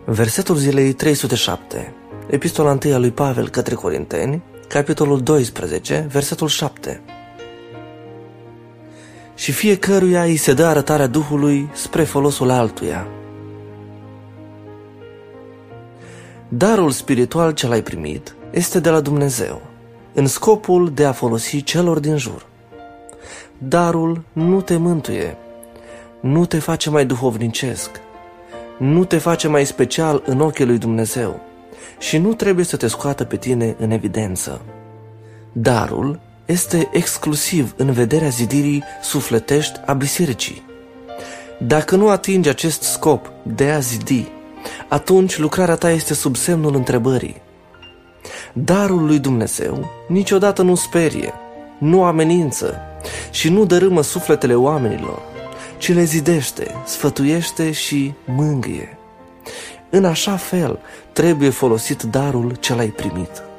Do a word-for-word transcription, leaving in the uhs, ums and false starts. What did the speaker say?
Versetul zilei trei sute șapte. Epistola întâi a lui Pavel către Corinteni, capitolul doisprezece, versetul șapte. Și fiecăruia îi se dă arătarea Duhului spre folosul altuia. Darul spiritual ce l-ai primit este de la Dumnezeu, în scopul de a folosi celor din jur. Darul nu te mântuie, nu te face mai duhovnicesc, nu te face mai special în ochii lui Dumnezeu și nu trebuie să te scoată pe tine în evidență. Darul este exclusiv în vederea zidirii sufletești a bisericii. Dacă nu atingi acest scop de a zidi, atunci lucrarea ta este sub semnul întrebării. Darul lui Dumnezeu niciodată nu sperie, nu amenință și nu dărâmă sufletele oamenilor, ci le zidește, sfătuiește și mângâie. În așa fel trebuie folosit darul ce l-ai primit.